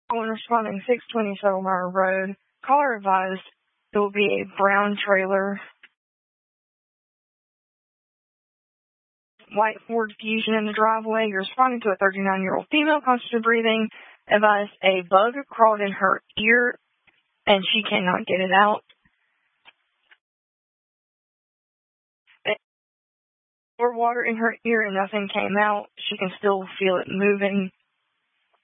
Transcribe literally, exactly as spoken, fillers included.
When responding six twenty Settlemire Road, caller advised it will be a brown trailer, white Ford Fusion in the driveway. You're responding to a thirty-nine-year-old female, conscious of breathing, advised a bug crawled in her ear and she cannot get it out. Or water in her ear and nothing came out. She can still feel it moving.